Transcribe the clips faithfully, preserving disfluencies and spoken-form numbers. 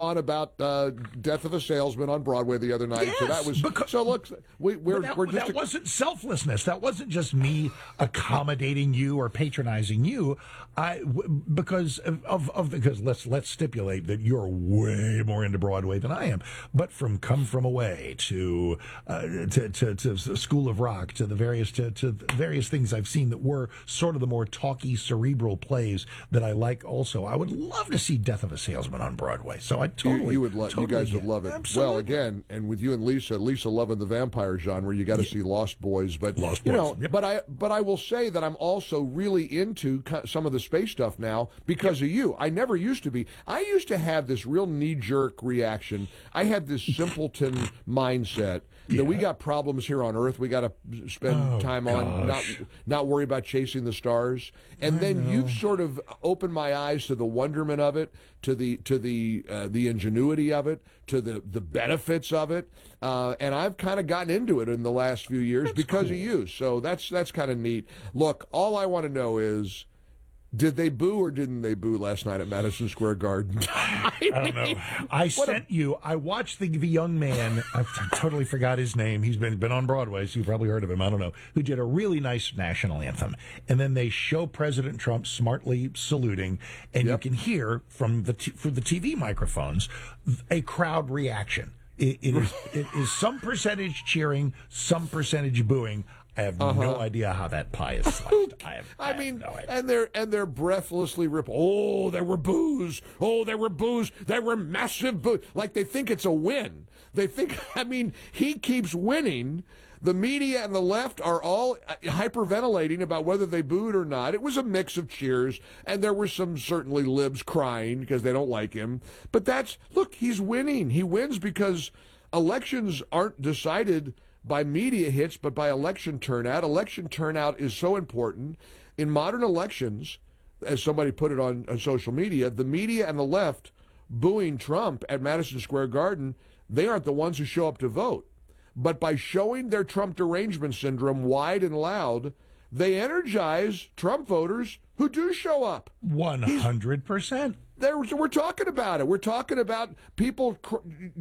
on about uh, Death of a Salesman on Broadway the other night. Yes, so that was because, so. Look, we, we're that, we're just that a, wasn't selflessness. That wasn't just me accommodating you or patronizing you. I w- because of, of of because let's let's stipulate that you're way more into Broadway than I am. But from Come From Away to uh, to, to to School of Rock to the various to, to various things I've seen that were sort of the more talky, cerebral plays that I like. Also, I would love to see Death of a Salesman on Broadway. So I totally you, you would lo- totally you guys would get, love it. Absolutely. Well, again, and with you and Lisa, Lisa loving the vampire genre, you got to yeah. see Lost Boys. But Lost you Boys. know, Yep. but I but I will say that I'm also really into some of the space stuff now because yep. of you. I never used to be. I used to have this real knee jerk reaction. I had this simpleton mindset yeah. that we got problems here on Earth. We got to spend oh, time gosh. on not not worry about chasing the stars. And I then know. you've sort of opened my eyes to the wonderment of it, to the to the uh, the ingenuity of it, to the the benefits of it, uh, and I've kind of gotten into it in the last few years that's because cool. of you. So that's that's kind of neat. Look, all I want to know is, did they boo or didn't they boo last night at Madison Square Garden? I don't know. I sent a... you. I watched the the young man. I totally forgot his name. He's been been on Broadway, so you've probably heard of him. I don't know. Who did a really nice national anthem, and then they show President Trump smartly saluting, and yep. you can hear from the t- from the T V microphones a crowd reaction. It, it is it is some percentage cheering, some percentage booing. I have uh-huh. no idea how that pie is sliced. I, have, I, I mean, have no idea. and they're and they're breathlessly rip. Oh, there were boos. Oh, there were boos. There were massive boos. Like they think it's a win. They think. I mean, he keeps winning. The media and the left are all hyperventilating about whether they booed or not. It was a mix of cheers, and there were some certainly libs crying because they don't like him. But that's look, he's winning. He wins because elections aren't decided by media hits, but by election turnout. Election turnout is so important. In modern elections, as somebody put it on, on social media, the media and the left booing Trump at Madison Square Garden, they aren't the ones who show up to vote. But by showing their Trump derangement syndrome wide and loud, they energize Trump voters who do show up. one hundred percent. There, we're talking about it. We're talking about people cr-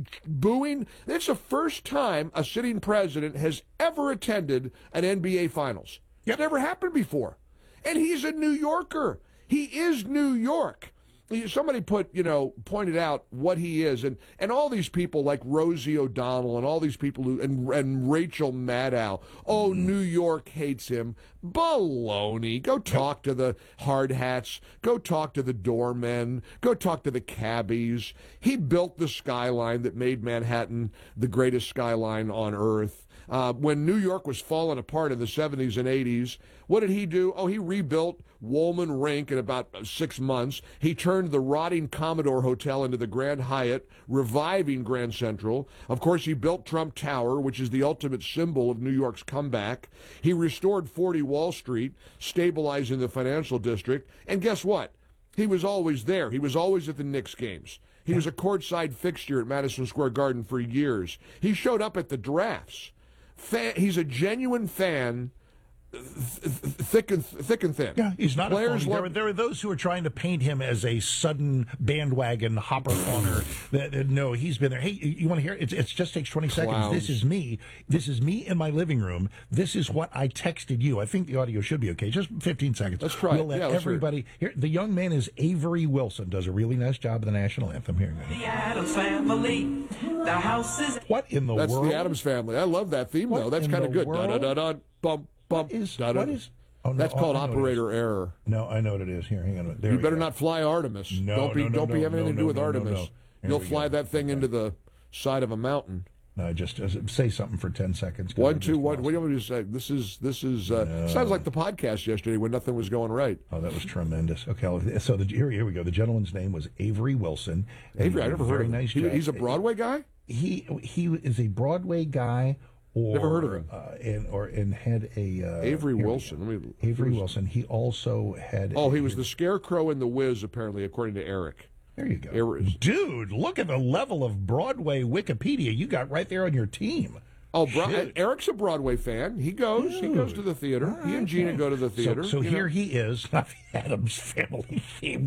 booing. It's the first time a sitting president has ever attended an N B A Finals. Yep. It's never happened before. And he's a New Yorker. He is New York. Somebody put, you know, pointed out what he is, and, and all these people like Rosie O'Donnell and all these people who and and Rachel Maddow. Oh, New York hates him. Baloney. Go talk to the hard hats. Go talk to the doormen. Go talk to the cabbies. He built the skyline that made Manhattan the greatest skyline on earth. Uh, when New York was falling apart in the seventies and eighties, what did he do? Oh, he rebuilt Woolman Rink in about six months. He turned the rotting Commodore Hotel into the Grand Hyatt, reviving Grand Central. Of course, he built Trump Tower, which is the ultimate symbol of New York's comeback. He restored forty Wall Street, stabilizing the financial district. And guess what? He was always there. He was always at the Knicks games. He was a courtside fixture at Madison Square Garden for years. He showed up at the drafts. Fan, he's a genuine fan, th- th- thick and th- thick and thin. Yeah, he's not Players a phony. love- There, are, there are those who are trying to paint him as a sudden bandwagon hopper phoner. that, that, no, he's been there. Hey, you want to hear it? It just takes twenty seconds. Clowns. This is me. This is me in my living room. This is what I texted you. I think the audio should be okay. Just fifteen seconds. Let's try we'll it. let Yeah, let's everybody here. The young man is Avery Wilson. Does a really nice job of the national anthem here. The Addams Family. The house is. What in the That's world? the Addams Family. I love that theme, What though. That's in kind of the good. Da, da, da, da, bump, bump. What is- da, da. what is- Oh, no, That's oh, called I know what it operator error. No, I know what it is. Here, hang on. There You we better go. not fly Artemis. No, don't be no, no, don't be no, having anything no, to do with no, no, Artemis. no. Here You'll we fly go. that thing Okay. into the side of a mountain. No, just uh, say something for ten seconds. One, two, one. What do you want me to say? This is this is uh, No. sounds like the podcast yesterday when nothing was going right. Oh, that was tremendous. Okay, so the, here, here we go. The gentleman's name was Avery Wilson. Avery, I never heard very of him. nice He- job. he's a Broadway guy? He he is a Broadway guy. Or, Never heard of him. Uh, and or and had a uh, Avery here we Wilson. go. Let me- Avery who's- Wilson. He also had. Oh, a- he was the Scarecrow in The Wiz, apparently, according to Eric. There you go, Eric. dude. Look at the level of Broadway Wikipedia you got right there on your team. Oh, Bro- Shit. Eric's a Broadway fan. He goes. He goes to the theater. He and Gina go to the theater. So, so you here know. he is, not the Addams Family theme.